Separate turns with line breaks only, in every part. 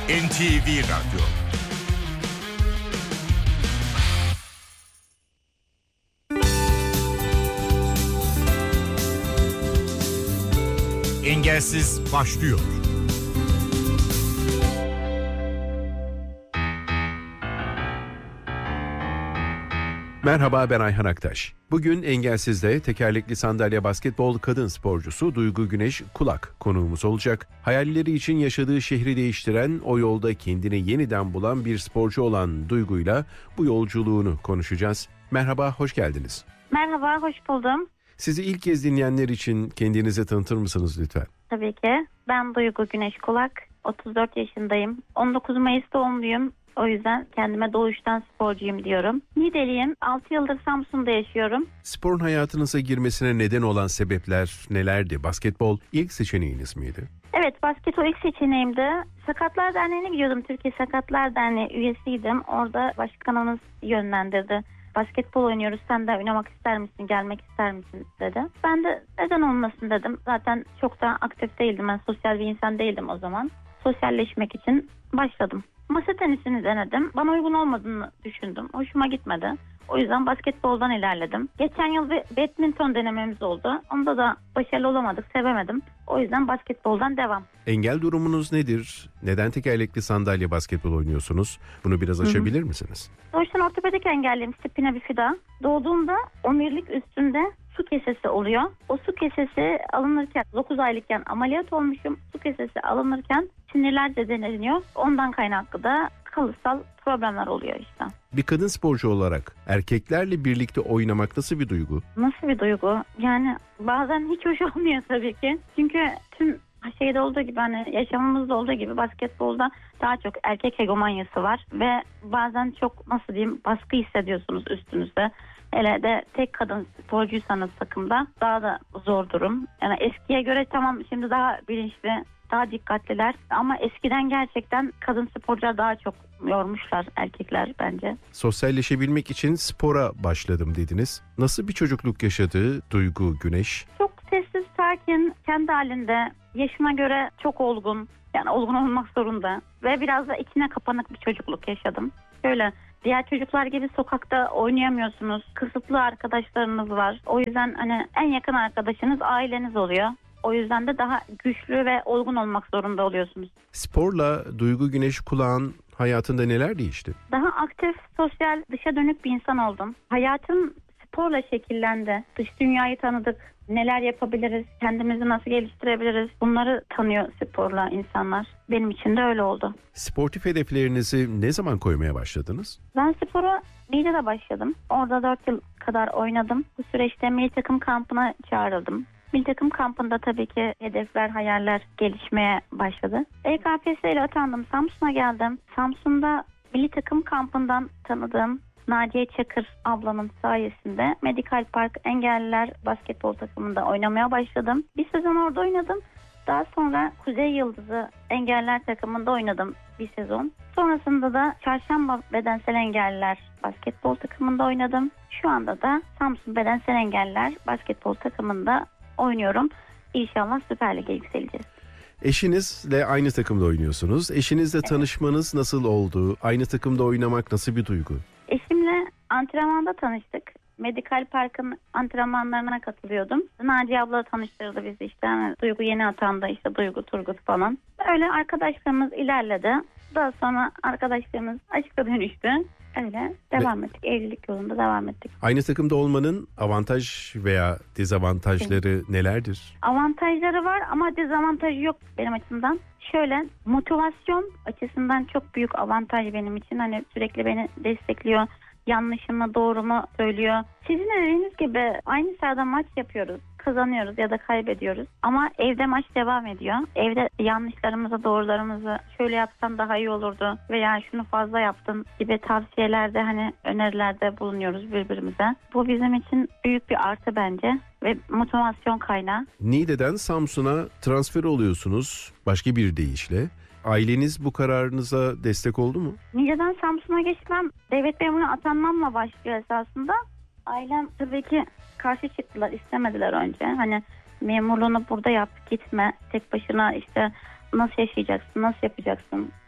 NTV Radyo. Engelsiz başlıyor.
Merhaba, ben Ayhan Aktaş. Bugün Engelsiz'de tekerlekli sandalye basketbol kadın sporcusu Duygu Güneş Kulak konuğumuz olacak. Hayalleri için yaşadığı şehri değiştiren, o yolda kendini yeniden bulan bir sporcu olan Duygu'yla bu yolculuğunu konuşacağız. Merhaba, hoş geldiniz.
Merhaba, hoş buldum.
Sizi ilk kez dinleyenler için kendinizi tanıtır mısınız lütfen?
Tabii ki. Ben Duygu Güneş Kulak, 34 yaşındayım. 19 Mayıs doğumluyum. O yüzden kendime doğuştan sporcuyum diyorum. Nideliyim. 6 yıldır Samsun'da yaşıyorum.
Sporun hayatınıza girmesine neden olan sebepler nelerdi? Basketbol ilk seçeneğiniz miydi?
Evet, basketbol ilk seçeneğimdi. Sakatlar Derneği'ne gidiyordum. Türkiye Sakatlar Derneği üyesiydim. Orada başkanımız yönlendirdi. Basketbol oynuyoruz, sen de oynamak ister misin, gelmek ister misin dedi. Ben de neden olmasın dedim. Zaten çok da aktif değildim. Ben sosyal bir insan değildim o zaman. Sosyalleşmek için başladım. Masa tenisini denedim. Bana uygun olmadığını düşündüm. Hoşuma gitmedi. O yüzden basketboldan ilerledim. Geçen yıl bir badminton denememiz oldu. Onda da başarılı olamadık, sevemedim. O yüzden basketboldan devam.
Engel durumunuz nedir? Neden tekerlekli sandalye basketbol oynuyorsunuz? Bunu biraz açabilir misiniz?
Doğuştan ortopedik engelliyim. Spina bifida. Doğduğumda omurilik üstünde su kesesi oluyor. O su kesesi alınırken 9 aylıkken ameliyat olmuşum. Su kesesi alınırken sinirler zedeleniyor. Ondan kaynaklı da kalıtsal problemler oluyor işte.
Bir kadın sporcu olarak erkeklerle birlikte oynamak nasıl bir duygu?
Nasıl bir duygu? Yani bazen hiç hoş olmuyor tabii ki. Çünkü tüm şeyde olduğu gibi, hani yaşamımızda olduğu gibi basketbolda daha çok erkek hegemonyası var ve bazen çok, nasıl diyeyim, baskı hissediyorsunuz üstünüzde. Hele de tek kadın sporcuysanız takımda daha da zor durum. Yani eskiye göre tamam, şimdi daha bilinçli, daha dikkatliler ama eskiden gerçekten kadın sporcular daha çok yormuşlar erkekler bence.
Sosyalleşebilmek için spora başladım dediniz. Nasıl bir çocukluk yaşadı Duygu Güneş?
Çok sessiz, sakin, kendi halinde, yaşıma göre çok olgun. Yani olgun olmak zorunda ve biraz da içine kapanık bir çocukluk yaşadım. Şöyle, diğer çocuklar gibi sokakta oynayamıyorsunuz. Kısıtlı arkadaşlarınız var. O yüzden hani en yakın arkadaşınız aileniz oluyor. O yüzden de daha güçlü ve olgun olmak zorunda oluyorsunuz.
Sporla Duygu Güneş Kulak'ın hayatında neler değişti?
Daha aktif, sosyal, dışa dönük bir insan oldum. Hayatım sporla şekillendi. Dış dünyayı tanıdık. Neler yapabiliriz, kendimizi nasıl geliştirebiliriz, bunları tanıyor sporla insanlar. Benim için de öyle oldu.
Sportif hedeflerinizi ne zaman koymaya başladınız?
Ben spora Niğde'de başladım. Orada 4 yıl kadar oynadım. Bu süreçte milli takım kampına çağrıldım. Milli takım kampında tabii ki hedefler, hayaller gelişmeye başladı. EKPS ile atandım. Samsun'a geldim. Samsun'da milli takım kampından tanıdığım Naciye Çakır ablamın sayesinde Medikal Park Engelliler basketbol takımında oynamaya başladım. Bir sezon orada oynadım. Daha sonra Kuzey Yıldızı Engelliler takımında oynadım bir sezon. Sonrasında da Çarşamba Bedensel Engelliler basketbol takımında oynadım. Şu anda da Samsun Bedensel Engelliler basketbol takımında oynuyorum. İnşallah Süper Lig'e yükseleceğiz.
Eşinizle aynı takımda oynuyorsunuz. Eşinizle tanışmanız nasıl oldu? Aynı takımda oynamak nasıl bir duygu?
Eşimle antrenmanda tanıştık. Medikal Park'ın antrenmanlarına katılıyordum. Naciye abla tanıştırdı bizi işte. Yani Duygu yeni atandı, işte Duygu, Turgut falan. Öyle arkadaşlarımız ilerledi. Daha sonra arkadaşlarımız aşka dönüştü. Öyle devam ettik. Evlilik yolunda devam ettik.
Aynı takımda olmanın avantaj veya dezavantajları nelerdir?
Avantajları var ama dezavantajı yok benim açımdan. Şöyle, motivasyon açısından çok büyük avantaj benim için. Hani sürekli beni destekliyor. Yanlışımı, doğrumu söylüyor. Sizin dediğiniz gibi aynı sahada maç yapıyoruz. Kazanıyoruz ya da kaybediyoruz. Ama evde maç devam ediyor. Evde yanlışlarımızı, doğrularımızı, şöyle yapsan daha iyi olurdu veya şunu fazla yaptın gibi tavsiyelerde, hani önerilerde bulunuyoruz birbirimize. Bu bizim için büyük bir artı bence ve motivasyon kaynağı.
Niğde'den Samsun'a transfer oluyorsunuz başka bir deyişle. Aileniz bu kararınıza destek oldu mu?
Niğde'den Samsun'a geçmem, devlet memuruna atanmamla başlıyor esasında. Ailem tabii ki karşı çıktılar, istemediler önce. Hani memurluğunu burada yap, gitme, tek başına işte nasıl yaşayacaksın, nasıl yapacaksın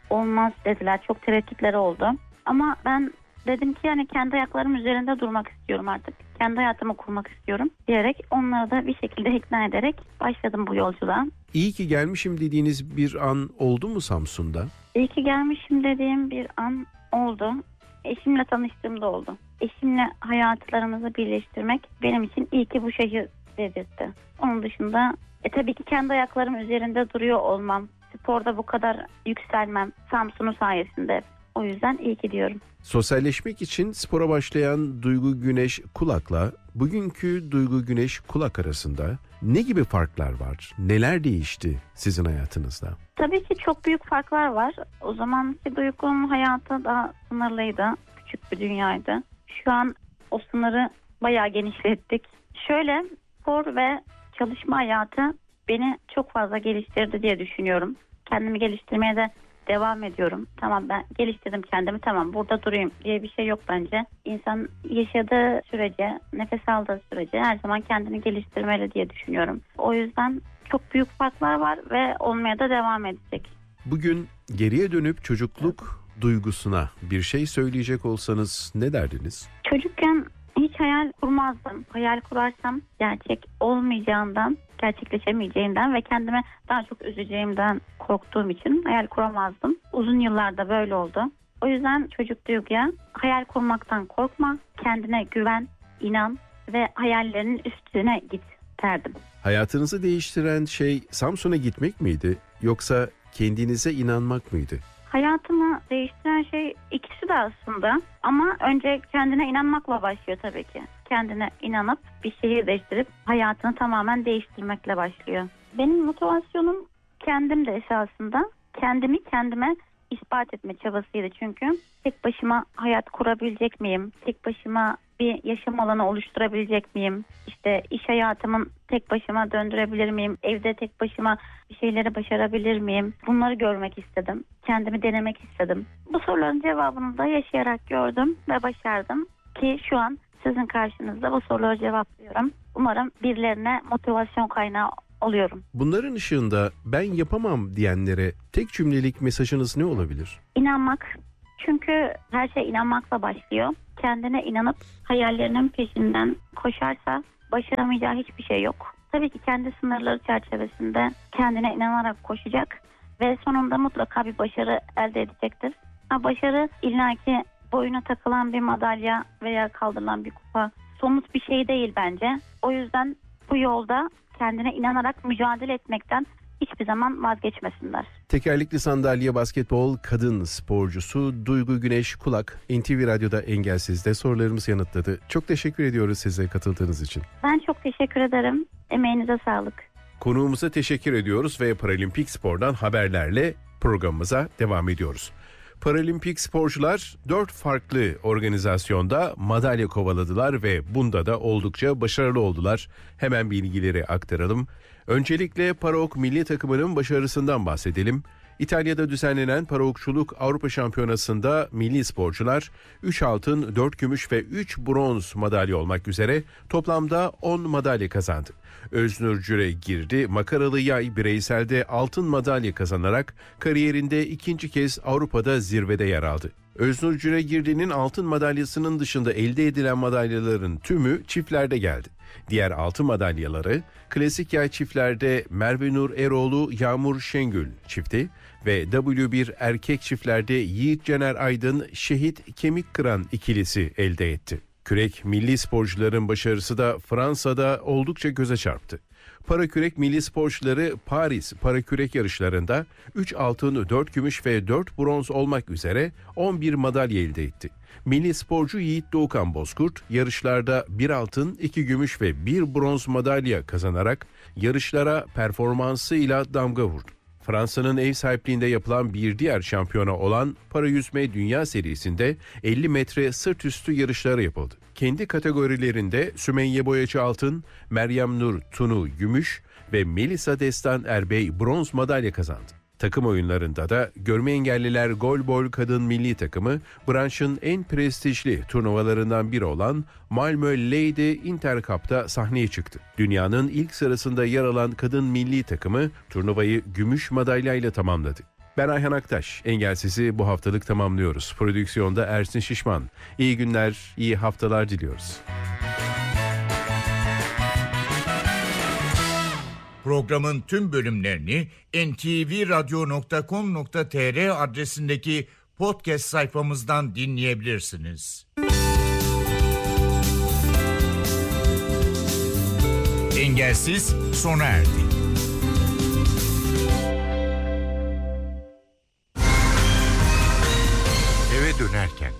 olmaz dediler. Çok tereddütleri oldu. Ama ben dedim ki yani kendi ayaklarım üzerinde durmak istiyorum artık. Kendi hayatımı kurmak istiyorum diyerek onları da bir şekilde ikna ederek başladım bu yolculuğa.
İyi ki gelmişim dediğiniz bir an oldu mu Samsun'da?
İyi ki gelmişim dediğim bir an oldu. Eşimle tanıştığımda oldu. Eşimle hayatlarımızı birleştirmek benim için iyi ki bu şehir dedirtti. Onun dışında tabii ki kendi ayaklarım üzerinde duruyor olmam, sporda bu kadar yükselmem Samsun'un sayesinde. O yüzden iyi ki diyorum.
Sosyalleşmek için spora başlayan Duygu Güneş Kulak'la bugünkü Duygu Güneş Kulak arasında ne gibi farklar var? Neler değişti sizin hayatınızda?
Tabii ki çok büyük farklar var. O zamanki Duygu'nun hayatı daha sınırlıydı. Küçük bir dünyaydı. Şu an o sınırı bayağı genişlettik. Şöyle, spor ve çalışma hayatı beni çok fazla geliştirdi diye düşünüyorum. Kendimi geliştirmeye de devam ediyorum. Tamam, ben geliştirdim kendimi, tamam burada durayım diye bir şey yok bence. İnsan yaşadığı sürece, nefes aldığı sürece her zaman kendini geliştirmeli diye düşünüyorum. O yüzden çok büyük farklar var ve olmaya da devam edecek.
Bugün geriye dönüp çocukluk duygusuna bir şey söyleyecek olsanız ne derdiniz?
Çocukken hiç hayal kurmazdım. Hayal kurarsam gerçek olmayacağından, gerçekleşemeyeceğinden ve kendime daha çok üzeceğimden korktuğum için hayal kuramazdım. Uzun yıllarda böyle oldu. O yüzden çocuk Duygu'ya hayal kurmaktan korkma, kendine güven, inan ve hayallerinin üstüne git derdim.
Hayatınızı değiştiren şey Samsun'a gitmek miydi yoksa kendinize inanmak mıydı?
Hayatımı değiştiren şey ikisi de aslında, ama önce kendine inanmakla başlıyor tabii ki. Kendine inanıp bir şehir değiştirip hayatını tamamen değiştirmekle başlıyor. Benim motivasyonum kendim de esasında. Kendimi kendime ispat etme çabasıydı çünkü. Tek başıma hayat kurabilecek miyim? Tek başıma bir yaşam alanı oluşturabilecek miyim? İşte iş hayatımın tek başıma döndürebilir miyim? Evde tek başıma bir şeyleri başarabilir miyim? Bunları görmek istedim. Kendimi denemek istedim. Bu soruların cevabını da yaşayarak gördüm ve başardım ki şu an sizin karşınızda bu soruları cevaplıyorum. Umarım birilerine motivasyon kaynağı oluyorum.
Bunların ışığında ben yapamam diyenlere tek cümlelik mesajınız ne olabilir?
İnanmak. Çünkü her şey inanmakla başlıyor. Kendine inanıp hayallerinin peşinden koşarsa başaramayacağı hiçbir şey yok. Tabii ki kendi sınırları çerçevesinde kendine inanarak koşacak ve sonunda mutlaka bir başarı elde edecektir. Başarı illaki boyuna takılan bir madalya veya kaldırılan bir kupa somut bir şey değil bence. O yüzden bu yolda kendine inanarak mücadele etmekten hiçbir zaman vazgeçmesinler.
Tekerlekli sandalye basketbol kadın sporcusu Duygu Güneş Kulak NTV Radyo'da Engelsiz'de sorularımızı yanıtladı. Çok teşekkür ediyoruz size katıldığınız için.
Ben çok teşekkür ederim. Emeğinize sağlık.
Konuğumuza teşekkür ediyoruz ve Paralimpik Spor'dan haberlerle programımıza devam ediyoruz. Paralimpik sporcular 4 farklı organizasyonda madalya kovaladılar ve bunda da oldukça başarılı oldular. Hemen bilgileri aktaralım. Öncelikle paraok milli takımının başarısından bahsedelim. İtalya'da düzenlenen paraokçuluk Avrupa Şampiyonası'nda milli sporcular 3 altın, 4 gümüş ve 3 bronz madalya olmak üzere toplamda 10 madalya kazandı. Öznur Cüregirdi makaralı yay bireyselde altın madalya kazanarak kariyerinde ikinci kez Avrupa'da zirvede yer aldı. Öznur Cüregirdi'nin altın madalyasının dışında elde edilen madalyaların tümü çiftlerde geldi. Diğer altın madalyaları klasik yay çiftlerde Merve Nur Eroğlu Yağmur Şengül çifti ve W1 erkek çiftlerde Yiğit Caner Aydın Şehit Kemik Kıran ikilisi elde etti. Kürek milli sporcuların başarısı da Fransa'da oldukça göze çarptı. Parakürek milli sporcuları Paris parakürek yarışlarında 3 altın, 4 gümüş ve 4 bronz olmak üzere 11 madalya elde etti. Milli sporcu Yiğit Doğukan Bozkurt yarışlarda 1 altın, 2 gümüş ve 1 bronz madalya kazanarak yarışlara performansıyla damga vurdu. Fransa'nın ev sahipliğinde yapılan bir diğer şampiyona olan para yüzme dünya serisinde 50 metre sırt üstü yarışları yapıldı. Kendi kategorilerinde Sümeyye Boyacı altın, Meryem Nur Tunu gümüş ve Melisa Destan Erbey bronz madalya kazandı. Takım oyunlarında da görme engelliler Golbol kadın milli takımı branşın en prestijli turnuvalarından biri olan Malmö Lady Intercup'ta sahneye çıktı. Dünyanın ilk sırasında yer alan kadın milli takımı turnuvayı gümüş madalyayla tamamladı. Ben Ayhan Aktaş. Engelsiz'i bu haftalık tamamlıyoruz. Prodüksiyonda Ersin Şişman. İyi günler, iyi haftalar diliyoruz.
Programın tüm bölümlerini ntvradio.com.tr adresindeki podcast sayfamızdan dinleyebilirsiniz. Engelsiz sona erdi. Eve dönerken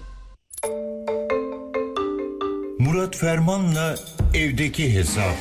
Murat Ferman'la evdeki hesap.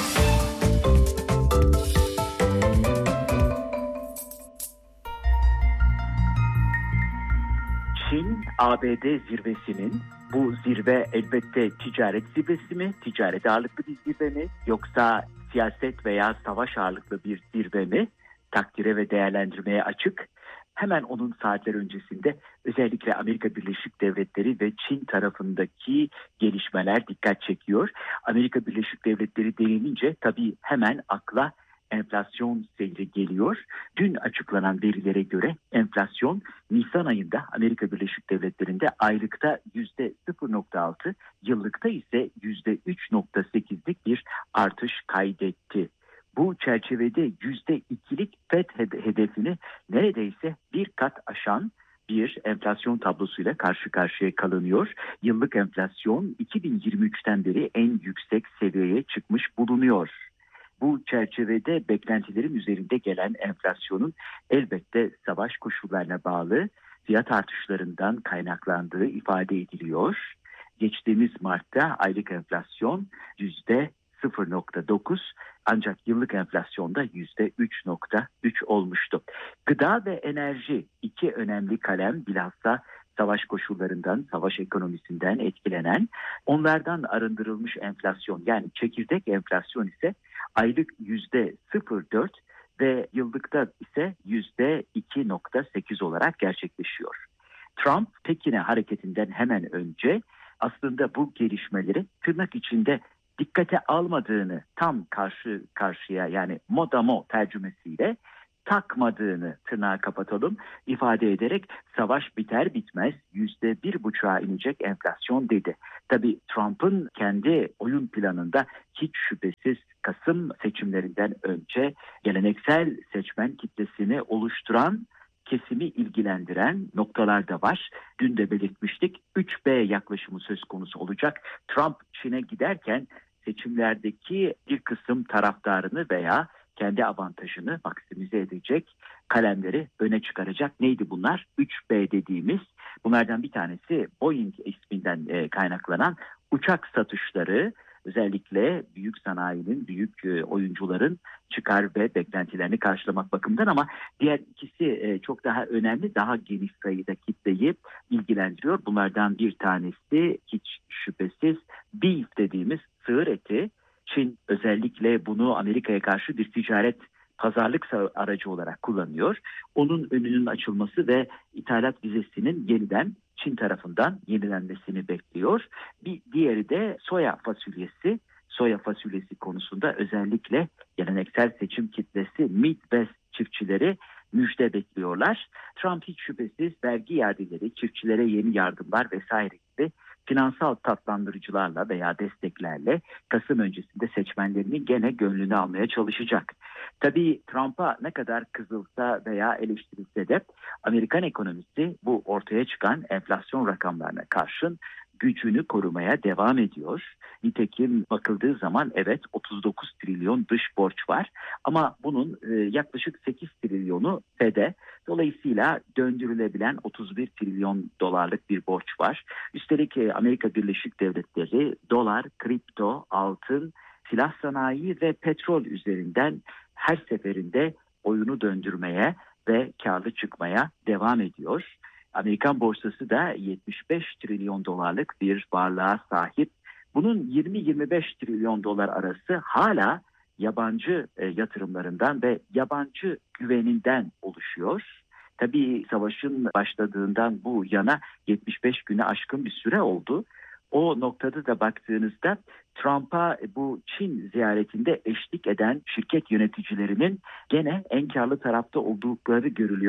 Çin, ABD zirvesinin bu zirve elbette ticaret zirvesi mi, ticaret ağırlıklı bir zirve mi, yoksa siyaset veya savaş ağırlıklı bir zirve mi? Takdire ve değerlendirmeye açık. Hemen onun saatler öncesinde özellikle Amerika Birleşik Devletleri ve Çin tarafındaki gelişmeler dikkat çekiyor. Amerika Birleşik Devletleri denilince tabii hemen akla enflasyon seyri geliyor. Dün açıklanan verilere göre enflasyon Nisan ayında Amerika Birleşik Devletleri'nde aylıkta %0.6, yıllıkta ise %3.8'lik bir artış kaydetti. Bu çerçevede %2'lik FED hedefini neredeyse bir kat aşan bir enflasyon tablosuyla karşı karşıya kalınıyor. Yıllık enflasyon 2023'ten beri en yüksek seviyeye çıkmış bulunuyor. Bu çerçevede beklentilerin üzerinde gelen enflasyonun elbette savaş koşullarına bağlı fiyat artışlarından kaynaklandığı ifade ediliyor. Geçtiğimiz Mart'ta aylık enflasyon %0.9, ancak yıllık enflasyonda %3.3 olmuştu. Gıda ve enerji iki önemli kalem, bilhassa savaş koşullarından, savaş ekonomisinden etkilenen, onlardan arındırılmış enflasyon, yani çekirdek enflasyon ise aylık %0.4 ve yıllıkta ise %2.8 olarak gerçekleşiyor. Trump, Pekin'e hareketinden hemen önce aslında bu gelişmeleri tırnak içinde dikkate almadığını, tam karşı karşıya, yani modamo tercümesiyle takmadığını, tırnağı kapatalım, ifade ederek savaş biter bitmez %1,5'a inecek enflasyon dedi. Tabii Trump'ın kendi oyun planında hiç şüphesiz Kasım seçimlerinden önce geleneksel seçmen kitlesini oluşturan, kesimi ilgilendiren noktalar da var. Dün de belirtmiştik. 3B yaklaşımı söz konusu olacak. Trump Çin'e giderken seçimlerdeki bir kısım taraftarını veya kendi avantajını maksimize edecek kalemleri öne çıkaracak. Neydi bunlar? 3B dediğimiz, bunlardan bir tanesi Boeing isminden kaynaklanan uçak satışları, özellikle büyük sanayinin, büyük oyuncuların çıkar ve beklentilerini karşılamak bakımından, ama diğer ikisi çok daha önemli, daha geniş sayıda kitleyi ilgilendiriyor. Bunlardan bir tanesi hiç şüphesiz beef dediğimiz sığır eti. Çin özellikle bunu Amerika'ya karşı bir ticaret, pazarlık aracı olarak kullanıyor. Onun önünün açılması ve ithalat vizesinin yeniden Çin tarafından yenilenmesini bekliyor. Bir diğeri de soya fasulyesi. Soya fasulyesi konusunda özellikle geleneksel seçim kitlesi Midwest çiftçileri müjde bekliyorlar. Trump hiç şüphesiz vergi iadeleri, çiftçilere yeni yardımlar vesaire gibi finansal tatlandırıcılarla veya desteklerle Kasım öncesinde seçmenlerini gene gönlünü almaya çalışacak. Tabii Trump'a ne kadar kızılsa veya eleştirilse de Amerikan ekonomisi bu ortaya çıkan enflasyon rakamlarına karşın gücünü korumaya devam ediyor. Nitekim bakıldığı zaman evet 39 trilyon dış borç var, ama bunun yaklaşık 8 trilyonu FED'e, dolayısıyla döndürülebilen 31 trilyon dolarlık bir borç var. Üstelik Amerika Birleşik Devletleri dolar, kripto, altın, silah sanayi ve petrol üzerinden her seferinde oyunu döndürmeye ve karlı çıkmaya devam ediyor. Amerikan borsası da 75 trilyon dolarlık bir varlığa sahip. Bunun 20-25 trilyon dolar arası hala yabancı yatırımlarından ve yabancı güveninden oluşuyor. Tabii savaşın başladığından bu yana 75 güne aşkın bir süre oldu. O noktada da baktığınızda Trump'a bu Çin ziyaretinde eşlik eden şirket yöneticilerinin gene en karlı tarafta oldukları görülüyor.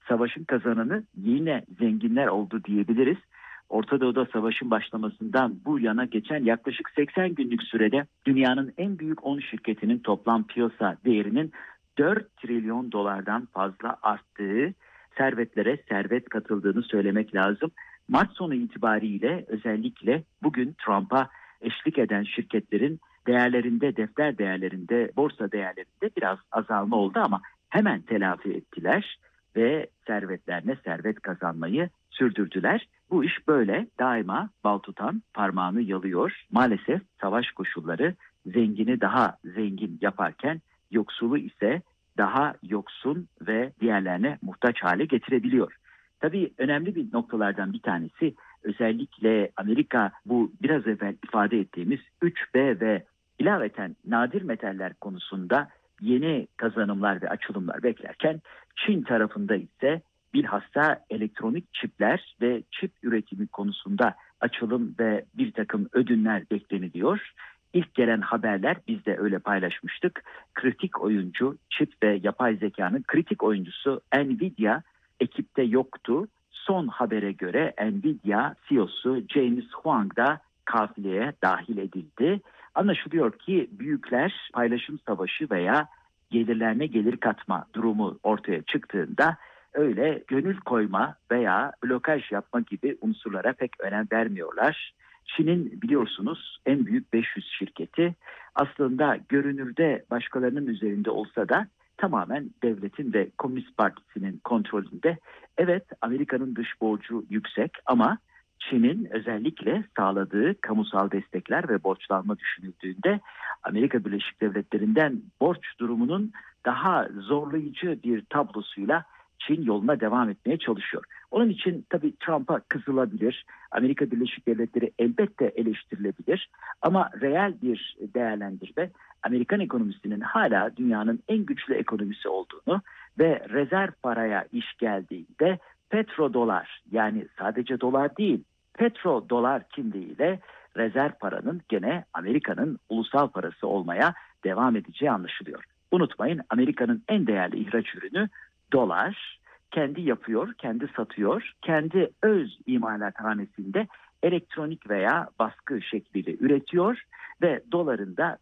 savaşın kazananı yine zenginler oldu diyebiliriz. Orta Doğu'da savaşın başlamasından bu yana geçen yaklaşık 80 günlük sürede dünyanın en büyük 10 şirketinin toplam piyasa değerinin 4 trilyon dolardan fazla arttığı, servetlere servet katıldığını söylemek lazım. Mart sonu itibariyle özellikle bugün Trump'a eşlik eden şirketlerin değerlerinde, defter değerlerinde, borsa değerlerinde biraz azalma oldu ama hemen telafi ettiler ve servetlerine servet kazanmayı sürdürdüler. Bu iş böyle, daima bal tutan parmağını yalıyor. Maalesef savaş koşulları zengini daha zengin yaparken yoksulu ise daha yoksun ve diğerlerine muhtaç hale getirebiliyor. Tabii önemli bir noktalardan bir tanesi, özellikle Amerika bu biraz evvel ifade ettiğimiz 3B ve ilaveten nadir metaller konusunda yeni kazanımlar ve açılımlar beklerken, Çin tarafında ise bilhassa elektronik çipler ve çip üretimi konusunda açılım ve bir takım ödünler bekleniliyor. İlk gelen haberler, biz de öyle paylaşmıştık. Kritik oyuncu, çip ve yapay zekanın kritik oyuncusu Nvidia ekipte yoktu. Son habere göre Nvidia CEO'su James Huang da kafileye dahil edildi. Anlaşılıyor ki büyükler paylaşım savaşı veya gelirlerine gelir katma durumu ortaya çıktığında öyle gönül koyma veya blokaj yapma gibi unsurlara pek önem vermiyorlar. Çin'in biliyorsunuz en büyük 500 şirketi aslında görünürde başkalarının üzerinde olsa da tamamen devletin ve Komünist Partisi'nin kontrolünde. Evet, Amerika'nın dış borcu yüksek ama Çin'in özellikle sağladığı kamusal destekler ve borçlanma düşünüldüğünde Amerika Birleşik Devletleri'nden borç durumunun daha zorlayıcı bir tablosuyla Çin yoluna devam etmeye çalışıyor. Onun için tabii Trump'a kızılabilir, Amerika Birleşik Devletleri elbette eleştirilebilir ama reel bir değerlendirme Amerikan ekonomisinin hala dünyanın en güçlü ekonomisi olduğunu ve rezerv paraya iş geldiğinde petrodolar, yani sadece dolar değil, petrodolar kimliğiyle rezerv paranın gene Amerika'nın ulusal parası olmaya devam edeceği anlaşılıyor. Unutmayın, Amerika'nın en değerli ihraç ürünü dolar. Kendi yapıyor, kendi satıyor, kendi öz imalathanesinde elektronik veya baskı şekliyle üretiyor ve doların da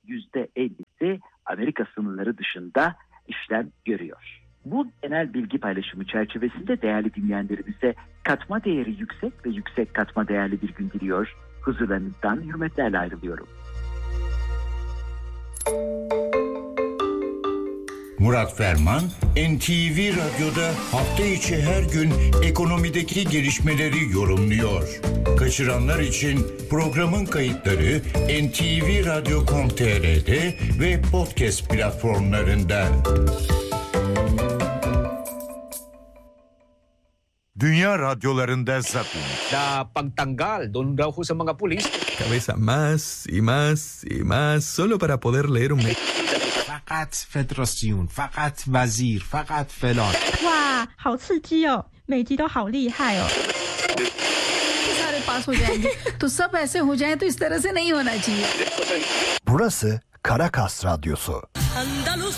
%50'si Amerika sınırları dışında işlem görüyor. Bu genel bilgi paylaşımı çerçevesinde değerli dinleyenlerimize katma değeri yüksek ve yüksek katma değerli bir gün diliyor. Huzurlarınızdan hürmetlerle ayrılıyorum.
Murat Ferman, NTV Radyo'da hafta içi her gün ekonomideki gelişmeleri yorumluyor. Kaçıranlar için programın kayıtları ntvradio.com.tr'de ve podcast platformlarında.
Dünya radyolarında zapping.
Na pagtanggal doon daw ho sa mga pulis.
Cabeza más y más y más solo para poder leer un
فقط فدراسیون فقط وزیر فقط فلان
哇好刺激哦每集都好厉害哦
सारे पास हो जाएंगे तो सब ऐसे हो जाएं तो इस तरह से नहीं होना चाहिए
Burası Caracas Radyosu.
Andalus